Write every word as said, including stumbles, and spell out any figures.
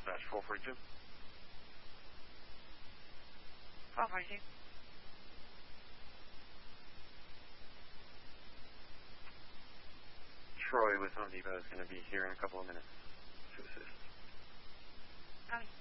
dispatch, four forty-two. four forty-two. Troy with Home Depot is going to be here in a couple of minutes to assist. Copy.